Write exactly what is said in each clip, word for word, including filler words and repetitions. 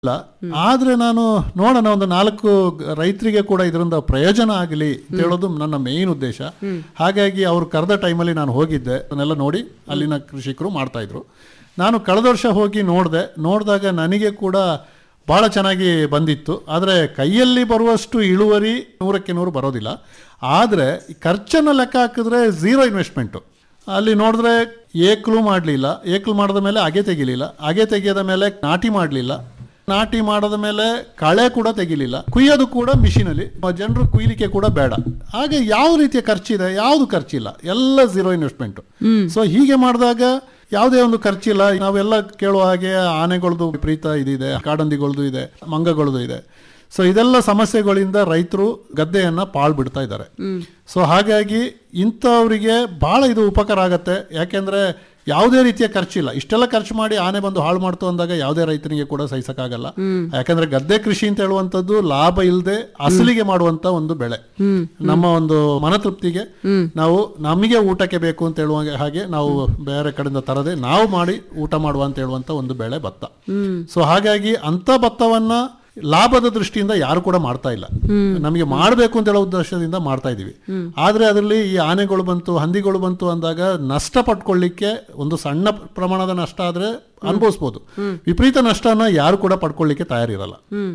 ಇಲ್ಲ. ಆದ್ರೆ ನಾನು ನೋಡೋಣ ಒಂದು ನಾಲ್ಕು ರೈತರಿಗೆ ಕೂಡ ಇದರಿಂದ ಪ್ರಯೋಜನ ಆಗಲಿ ಅಂತ ಹೇಳೋದು ನನ್ನ ಮೇನ್ ಉದ್ದೇಶ. ಹಾಗಾಗಿ ಅವ್ರು ಕರೆದ ಟೈಮಲ್ಲಿ ನಾನು ಹೋಗಿದ್ದೆ, ಅದನ್ನೆಲ್ಲ ನೋಡಿ ಅಲ್ಲಿನ ಕೃಷಿಕರು ಮಾಡ್ತಾ ಇದ್ರು. ನಾನು ಕಳೆದ ವರ್ಷ ಹೋಗಿ ನೋಡಿದೆ. ನೋಡಿದಾಗ ನನಗೆ ಕೂಡ ಭಾಳ ಚೆನ್ನಾಗಿ ಬಂದಿತ್ತು. ಆದರೆ ಕೈಯಲ್ಲಿ ಬರುವಷ್ಟು ಇಳುವರಿ ನೂರಕ್ಕೆ ನೂರು ಬರೋದಿಲ್ಲ. ಆದರೆ ಖರ್ಚನ್ನು ಲೆಕ್ಕ ಹಾಕಿದ್ರೆ ಝೀರೋ ಇನ್ವೆಸ್ಟ್ಮೆಂಟು. ಅಲ್ಲಿ ನೋಡಿದ್ರೆ ಏಕ್ಲು ಮಾಡಲಿಲ್ಲ, ಏಕ್ಲು ಮಾಡಿದ ಮೇಲೆ ಅಗೆ ತೆಗಿಲಿಲ್ಲ, ಅಗೆ ತೆಗೆಯದ ಮೇಲೆ ನಾಟಿ ಮಾಡಲಿಲ್ಲ, ನಾಟಿ ಮಾಡಿದ ಮೇಲೆ ಕಳೆ ಕೂಡ ತೆಗಿಲಿಲ್ಲ, ಕುಯ್ಯೋದು ಕೂಡ ಮಿಷಿನಲ್ಲಿ, ಜನರು ಕುಯ್ಲಿಕ್ಕೆ ಕೂಡ ಬೇಡ. ಹಾಗೆ ಯಾವ ರೀತಿಯ ಖರ್ಚಿದೆ? ಯಾವುದು ಖರ್ಚಿಲ್ಲ, ಎಲ್ಲ ಝೀರೋ ಇನ್ವೆಸ್ಟ್ಮೆಂಟು. ಸೊ ಹೀಗೆ ಮಾಡಿದಾಗ ಯಾವುದೇ ಒಂದು ಖರ್ಚಿಲ್ಲ. ನಾವೆಲ್ಲ ಕೇಳುವ ಹಾಗೆ ಆನೆಗಳದ್ದು ವಿಪರೀತ ಇದಿದೆ, ಕಾಡಂದಿಗಳದ್ದು ಇದೆ, ಮಂಗಗಳದ್ದು ಇದೆ. ಸೊ ಇದೆಲ್ಲ ಸಮಸ್ಯೆಗಳಿಂದ ರೈತರು ಗದ್ದೆಯನ್ನು ಪಾಳು ಬಿಡ್ತಾ ಇದ್ದಾರೆ. ಸೊ ಹಾಗಾಗಿ ಇಂಥವರಿಗೆ ಭಾಳ ಇದು ಉಪಕಾರ ಆಗತ್ತೆ. ಯಾಕೆಂದರೆ ಯಾವುದೇ ರೀತಿಯ ಖರ್ಚಿಲ್ಲ. ಇಷ್ಟೆಲ್ಲ ಖರ್ಚು ಮಾಡಿ ಆನೆ ಬಂದು ಹಾಳು ಮಾಡ್ತು ಅಂದಾಗ ಯಾವುದೇ ರೈತನಿಗೆ ಕೂಡ ಸಹಿಸಕ್ಕಾಗಲ್ಲ. ಯಾಕಂದ್ರೆ ಗದ್ದೆ ಕೃಷಿ ಅಂತ ಹೇಳುವಂಥದ್ದು ಲಾಭ ಇಲ್ಲದೆ ಅಸಲಿಗೆ ಮಾಡುವಂತ ಒಂದು ಬೆಳೆ. ನಮ್ಮ ಒಂದು ಮನತೃಪ್ತಿಗೆ ನಾವು ನಮಗೆ ಊಟಕ್ಕೆ ಬೇಕು ಅಂತ ಹೇಳುವ ಹಾಗೆ ನಾವು ಬೇರೆ ಕಡೆಯಿಂದ ತರದೆ ನಾವು ಮಾಡಿ ಊಟ ಮಾಡುವ ಅಂತ ಹೇಳುವಂತ ಒಂದು ಬೆಳೆ ಭತ್ತ. ಸೊ ಹಾಗಾಗಿ ಅಂತ ಭತ್ತವನ್ನ ಲಾಭದ ದೃಷ್ಟಿಯಿಂದ ಯಾರು ಕೂಡ ಮಾಡ್ತಾ ಇಲ್ಲ. ನಮಗೆ ಮಾಡಬೇಕು ಅಂತ ಹೇಳೋ ಉದ್ದೇಶದಿಂದ ಮಾಡ್ತಾ ಇದೀವಿ. ಆದ್ರೆ ಅದರಲ್ಲಿ ಈ ಆನೆಗಳು ಬಂತು, ಹಂದಿಗಳು ಬಂತು ಅಂದಾಗ ನಷ್ಟ ಪಡ್ಕೊಳ್ಳಿಕ್ಕೆ ಒಂದು ಸಣ್ಣ ಪ್ರಮಾಣದ ನಷ್ಟ ಆದ್ರೆ ಅನುಭವಿಸ್ಬೋದು. ವಿಪರೀತ ನಷ್ಟನ ಯಾರು ಕೂಡ ಪಡ್ಕೊಳ್ಳಿಕ್ಕೆ ತಯಾರಿರಲ್ಲ.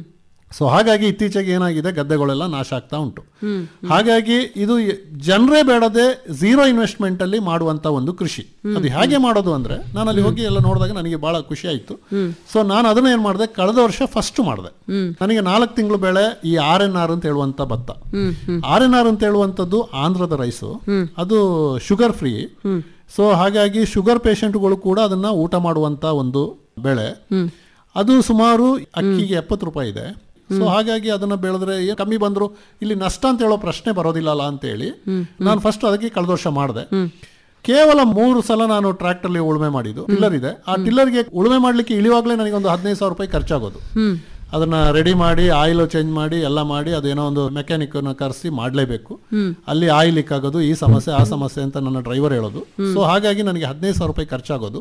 ಸೊ ಹಾಗಾಗಿ ಇತ್ತೀಚೆಗೆ ಏನಾಗಿದೆ, ಗದ್ದೆಗಳೆಲ್ಲ ನಾಶ ಆಗ್ತಾ ಉಂಟು. ಹಾಗಾಗಿ ಇದು ಜನರೇ ಬೇಡದೆ ಝೀರೋ ಇನ್ವೆಸ್ಟ್ಮೆಂಟ್ ಅಲ್ಲಿ ಮಾಡುವಂತ ಒಂದು ಕೃಷಿ. ಅದು ಹೇಗೆ ಮಾಡೋದು ಅಂದ್ರೆ, ನಾನು ಅಲ್ಲಿ ಹೋಗಿ ಎಲ್ಲ ನೋಡಿದಾಗ ನನಗೆ ಬಹಳ ಖುಷಿ ಆಯ್ತು. ಸೊ ನಾನು ಅದನ್ನ ಏನ್ ಮಾಡಿದೆ, ಕಳೆದ ವರ್ಷ ಫಸ್ಟ್ ಮಾಡಿದೆ. ನನಗೆ ನಾಲ್ಕು ತಿಂಗಳು ಬೆಳೆ ಈ ಆರ್ ಎನ್ ಆರ್ ಅಂತ ಹೇಳುವಂತ ಭತ್ತ. ಆರ್ ಎನ್ ಆರ್ ಅಂತ ಹೇಳುವಂಥದ್ದು ಆಂಧ್ರದ ರೈಸು, ಅದು ಶುಗರ್ ಫ್ರೀ. ಸೊ ಹಾಗಾಗಿ ಶುಗರ್ ಪೇಷಂಟ್ಗಳು ಕೂಡ ಅದನ್ನ ಊಟ ಮಾಡುವಂತ ಒಂದು ಬೆಳೆ. ಅದು ಸುಮಾರು ಅಕ್ಕಿಗೆ ಎಪ್ಪತ್ತು ರೂಪಾಯಿ ಇದೆ. ಸೊ ಹಾಗಾಗಿ ಅದನ್ನ ಬೆಳೆದ್ರೆ ಕಮ್ಮಿ ಬಂದ್ರು ಇಲ್ಲಿ ನಷ್ಟ ಅಂತ ಹೇಳೋ ಪ್ರಶ್ನೆ ಬರೋದಿಲ್ಲ ಅಲ್ಲ ಅಂತ ಹೇಳಿ ನಾನು ಫಸ್ಟ್ ಅದಕ್ಕೆ ಕಳೆದ ವರ್ಷ ಮಾಡಿದೆ. ಕೇವಲ ಮೂರು ಸಲ ನಾನು ಟ್ರ್ಯಾಕ್ಟರ್ಲಿ ಉಳುಮೆ ಮಾಡಿದ್ದು. ಟಿಲ್ಲರ್ ಇದೆ, ಆ ಟಿಲ್ಲರ್ಗೆ ಉಳುಮೆ ಮಾಡ್ಲಿಕ್ಕೆ ಇಳಿವಾಗಲೇ ನನಗೆ ಒಂದು ಹದಿನೈದು ಸಾವಿರ ರೂಪಾಯಿ ಖರ್ಚಾಗೋದು. ಅದನ್ನ ರೆಡಿ ಮಾಡಿ ಆಯಿಲ್ ಚೇಂಜ್ ಮಾಡಿ ಎಲ್ಲ ಮಾಡಿ ಅದೇನೋ ಒಂದು ಮೆಕ್ಯಾನಿಕ್ ಕರೆಸಿ ಮಾಡಲೇಬೇಕು. ಅಲ್ಲಿ ಆಯಿಲ್ ಲೀಕ್ ಆಗೋದು, ಈ ಸಮಸ್ಯೆ ಆ ಸಮಸ್ಯೆ ಅಂತ ನನ್ನ ಡ್ರೈವರ್ ಹೇಳೋದು. ಸೊ ಹಾಗಾಗಿ ನನಗೆ ಹದಿನೈದು ಸಾವಿರ ರೂಪಾಯಿ ಖರ್ಚಾಗೋದು.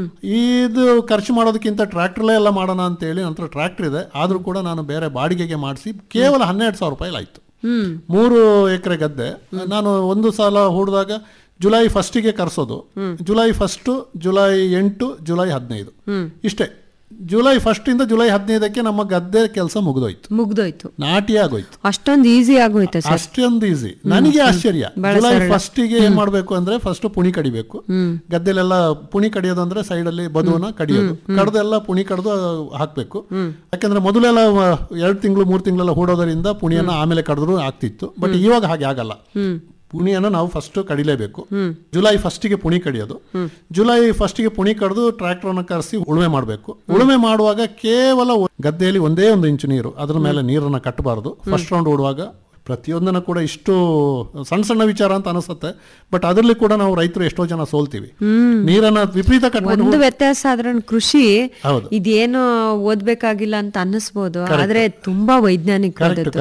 ಇದು ಖರ್ಚು ಮಾಡೋದಕ್ಕಿಂತ ಟ್ರ್ಯಾಕ್ಟರ್ಲೇ ಎಲ್ಲ ಮಾಡೋಣ ಅಂತ ಹೇಳಿ ನಂತರ ಟ್ರ್ಯಾಕ್ಟರ್ ಇದೆ, ಆದ್ರೂ ಕೂಡ ನಾನು ಬೇರೆ ಬಾಡಿಗೆಗೆ ಮಾಡಿಸಿ ಕೇವಲ ಹನ್ನೆರಡು ಸಾವಿರ ರೂಪಾಯಿ ಆಯ್ತು. ಮೂರು ಎಕರೆ ಗದ್ದೆ. ನಾನು ಒಂದು ಸಲ ಹೂಡಿದಾಗ ಜುಲೈ ಫಸ್ಟಿಗೆ ಕರ್ಸೋದು, ಜುಲೈ ಫಸ್ಟ್, ಜುಲೈ ಎಂಟು, ಜುಲೈ ಹದಿನೈದು, ಇಷ್ಟೇ. ಜುಲೈ ಫಸ್ಟ್ ಇಂದ ಜುಲೈ ಹದಿನೈದಕ್ಕೆ ನಮ್ಮ ಗದ್ದೆ ಕೆಲಸ ಮುಗಿದೋಯ್ತು ಮುಗ್ದೋಯ್ತು ನಾಟಿ ಆಗೋಯ್ತು. ಅಷ್ಟೊಂದು ಈಸಿ ಆಗೋಯ್ತು, ಅಷ್ಟೊಂದು ಈಸಿ. ನನಗೆ ಆಶ್ಚರ್ಯ. ಜುಲೈ ಫಸ್ಟ್ ಗೆ ಏನ್ ಮಾಡ್ಬೇಕು ಅಂದ್ರೆ, ಫಸ್ಟ್ ಪುಣಿ ಕಡಿಬೇಕು. ಗದ್ದೆಲೆಲ್ಲ ಪುಣಿ ಕಡಿಯೋದು ಅಂದ್ರೆ ಸೈಡ್ ಅಲ್ಲಿ ಬದುವನ್ನ ಕಡಿಯೋದು, ಕಡ್ದೆಲ್ಲ ಪುಣಿ ಕಡ್ದು ಹಾಕ್ಬೇಕು. ಯಾಕಂದ್ರೆ ಮೊದಲೆಲ್ಲ ಎರಡು ತಿಂಗಳು ಮೂರು ತಿಂಗಳೆಲ್ಲ ಹೂಡೋದ್ರಿಂದ ಪುಣಿಯನ್ನ ಆಮೇಲೆ ಕಡಿದ್ರು ಆಗ್ತಿತ್ತು. ಬಟ್ ಇವಾಗ ಹಾಗೆ ಆಗಲ್ಲ. ಪುಣಿಯನ್ನು ನಾವು ಫಸ್ಟ್ ಕಡಿಲೇಬೇಕು. ಜುಲೈ ಫಸ್ಟಿಗೆ ಪುಣಿ ಕಡಿಯೋದು. ಜುಲೈ ಫಸ್ಟಿಗೆ ಪುಣಿ ಕಡಿದು ಟ್ರ್ಯಾಕ್ಟರ್ ಅನ್ನು ಕರೆಸಿ ಉಳುಮೆ ಮಾಡಬೇಕು. ಉಳುಮೆ ಮಾಡುವಾಗ ಕೇವಲ ಗದ್ದೆಯಲ್ಲಿ ಒಂದೇ ಒಂದು ಇಂಚು ನೀರು, ಅದ್ರ ಮೇಲೆ ನೀರನ್ನ ಕಟ್ಟಬಾರದು. ಫಸ್ಟ್ ರೌಂಡ್ ಓಡುವಾಗ ಪ್ರತಿಯೊಂದನ್ನು ಕೂಡ ಇಷ್ಟು ಸಣ್ಣ ಸಣ್ಣ ವಿಚಾರ ಅಂತ ಅನಿಸುತ್ತೆ, ಬಟ್ ಅದರಲ್ಲಿ ಕೂಡ ನಾವು ರೈತರು ಎಷ್ಟೋ ಜನ ಸೋಲ್ತೀವಿ. ನೀರನ್ನ ವಿಪರೀತ ಕಟ್ಕೊಂಡು ಒಂದು ವ್ಯತ್ಯಾಸ ಆದ್ರೆ ಕೃಷಿ ಇದೇನು ಓದ್ಬೇಕಾಗಿಲ್ಲ ಅಂತ ಅನ್ನಿಸ್ಬೋದು, ಆದ್ರೆ ತುಂಬಾ ವೈಜ್ಞಾನಿಕ.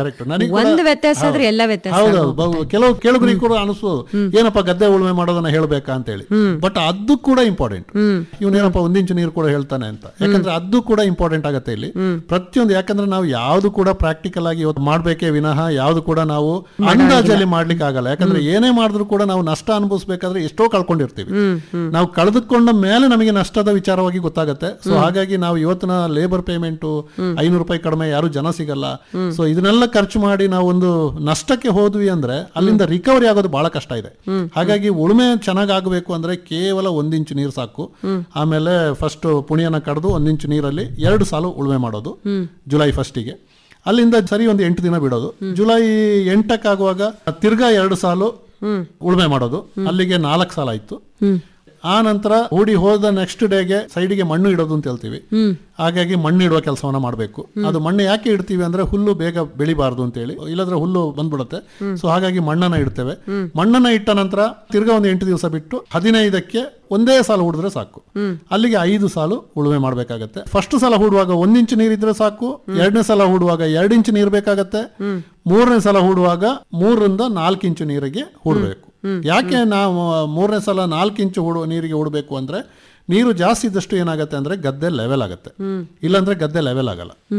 ಒಂದು ವ್ಯತ್ಯಾಸ ಆದ್ರೆ ಎಲ್ಲ ವ್ಯತ್ಯಾಸ. ಹೌದೌದು. ಕೆಲವು ಕೇಳುಗರಿಗೆ ಕೂಡ ಅನಿಸ್ಬೋದು, ಏನಪ್ಪ ಗದ್ದೆ ಉಳುಮೆ ಮಾಡೋದನ್ನ ಹೇಳ್ಬೇಕಾ ಅಂತ ಹೇಳಿ. ಬಟ್ ಅದು ಕೂಡ ಇಂಪಾರ್ಟೆಂಟ್. ಇವನೇನಪ್ಪ ಒಂದಿಂಚು ನೀರು ಕೂಡ ಹೇಳ್ತಾನೆ ಅಂತ. ಯಾಕಂದ್ರೆ ಅದು ಕೂಡ ಇಂಪಾರ್ಟೆಂಟ್ ಆಗತ್ತೆ ಇಲ್ಲಿ ಪ್ರತಿಯೊಂದು. ಯಾಕಂದ್ರೆ ನಾವು ಯಾವ್ದು ಕೂಡ ಪ್ರಾಕ್ಟಿಕಲ್ ಆಗಿ ಇವತ್ತು ಮಾಡ್ಬೇಕೇ ವಿನಃ ಯಾವ್ದು ಕೂಡ ನಾವು ಅಂದಾಜಲ್ಲಿ ಮಾಡ್ಲಿಕ್ಕೆ ಆಗಲ್ಲ. ಯಾಕಂದ್ರೆ ಏನೇ ಮಾಡಿದ್ರು ಕೂಡ ನಾವು ನಷ್ಟ ಅನುಭವಿಸಬೇಕಾದ್ರೆ ಎಷ್ಟೋ ಕಳ್ಕೊಂಡಿರ್ತೀವಿ. ನಾವು ಕಳೆದುಕೊಂಡ ಮೇಲೆ ನಮಗೆ ನಷ್ಟದ ವಿಚಾರವಾಗಿ ಗೊತ್ತಾಗುತ್ತೆ. ಸೊ ಹಾಗಾಗಿ ನಾವು ಇವತ್ತಿನ ಲೇಬರ್ ಪೇಮೆಂಟ್ ಐನೂರು ರೂಪಾಯಿ ಕಡಿಮೆ ಯಾರು ಜನ ಸಿಗಲ್ಲ. ಸೊ ಇದನ್ನೆಲ್ಲ ಖರ್ಚು ಮಾಡಿ ನಾವು ಒಂದು ನಷ್ಟಕ್ಕೆ ಹೋದ್ವಿ ಅಂದ್ರೆ ಅಲ್ಲಿಂದ ರಿಕವರಿ ಆಗೋದು ಬಹಳ ಕಷ್ಟ ಇದೆ. ಹಾಗಾಗಿ ಉಳುಮೆ ಚೆನ್ನಾಗಿ ಆಗಬೇಕು ಅಂದ್ರೆ ಕೇವಲ ಒಂದಿಂಚು ನೀರು ಸಾಕು. ಆಮೇಲೆ ಫಸ್ಟ್ ಪುಣಿಯನ್ನ ಕಡ್ದು ಒಂದಿಂಚು ನೀರಲ್ಲಿ ಎರಡು ಸಾಲು ಉಳುಮೆ ಮಾಡೋದು ಜುಲೈ ಫಸ್ಟಿಗೆ. ಅಲ್ಲಿಂದ ಸರಿ ಒಂದು ಎಂಟು ದಿನ ಬಿಡೋದು. ಜುಲೈ ಎಂಟಕ್ಕಾಗುವಾಗ ತಿರ್ಗಾ ಎರಡು ಸಾಲು ಉಳುಮೆ ಮಾಡೋದು. ಅಲ್ಲಿಗೆ ನಾಲ್ಕು ಸಾಲ ಆಯ್ತು. ಆ ನಂತರ ಹೂಡಿ ಹೋದ ನೆಕ್ಸ್ಟ್ ಡೇಗೆ ಸೈಡಿಗೆ ಮಣ್ಣು ಇಡೋದು ಅಂತ ಹೇಳ್ತೀವಿ. ಹಾಗಾಗಿ ಮಣ್ಣು ಇಡುವ ಕೆಲಸವನ್ನ ಮಾಡಬೇಕು. ಅದು ಮಣ್ಣು ಯಾಕೆ ಇಡ್ತೀವಿ ಅಂದ್ರೆ ಹುಲ್ಲು ಬೇಗ ಬೆಳಿಬಾರ್ದು ಅಂತ ಹೇಳಿ, ಇಲ್ಲದ್ರೆ ಹುಲ್ಲು ಬಂದ್ಬಿಡುತ್ತೆ. ಸೊ ಹಾಗಾಗಿ ಮಣ್ಣನ್ನ ಇಡ್ತೇವೆ. ಮಣ್ಣನ್ನ ಇಟ್ಟ ನಂತರ ತಿರ್ಗಾ ಒಂದು ಎಂಟು ದಿವಸ ಬಿಟ್ಟು ಹದಿನೈದಕ್ಕೆ ಒಂದೇ ಸಾಲ ಹೂಡಿದ್ರೆ ಸಾಕು. ಅಲ್ಲಿಗೆ ಐದು ಸಾಲು ಉಳುಮೆ ಮಾಡ್ಬೇಕಾಗತ್ತೆ. ಫಸ್ಟ್ ಸಲ ಹೂಡುವಾಗ ಒಂದ್ ಇಂಚು ನೀರಿದ್ರೆ ಸಾಕು. ಎರಡನೇ ಸಲ ಹೂಡುವಾಗ ಎರಡು ಇಂಚು ನೀರು ಬೇಕಾಗತ್ತೆ. ಮೂರನೇ ಸಲ ಹೂಡುವಾಗ ಮೂರರಿಂದ ನಾಲ್ಕು ಇಂಚು ನೀರಿಗೆ ಹೂಡಬೇಕು. ಯಾಕೆ ನಾವು ಮೂರನೇ ಸಲ ನಾಲ್ಕು ಇಂಚು ಹೂಡು ನೀರಿಗೆ ಹೂಡಬೇಕು ಅಂದ್ರೆ, ನೀರು ಜಾಸ್ತಿ ಇದ್ದಷ್ಟು ಏನಾಗುತ್ತೆ ಅಂದ್ರೆ ಗದ್ದೆ ಲೆವೆಲ್ ಆಗುತ್ತೆ, ಇಲ್ಲಾಂದ್ರೆ ಗದ್ದೆ ಲೆವೆಲ್ ಆಗಲ್ಲ.